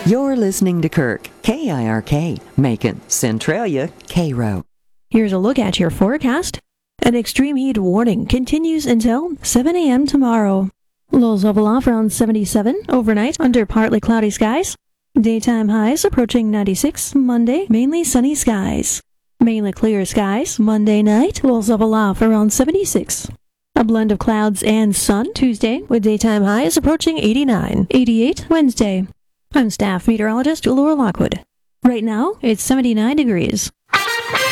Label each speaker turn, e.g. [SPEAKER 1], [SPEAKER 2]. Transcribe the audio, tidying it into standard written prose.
[SPEAKER 1] You're listening to Kirk, KIRK, Macon, Centralia, Cairo.
[SPEAKER 2] Here's a look at your forecast. An extreme heat warning continues until 7 a.m. tomorrow. Lows level off around 77 overnight under partly cloudy skies. Daytime highs approaching 96 Monday, mainly sunny skies. Mainly clear skies Monday night, lows level off around 76. A blend of clouds and sun Tuesday with daytime highs approaching 89, 88 Wednesday. I'm staff meteorologist Laura Lockwood. Right now, it's 79 degrees.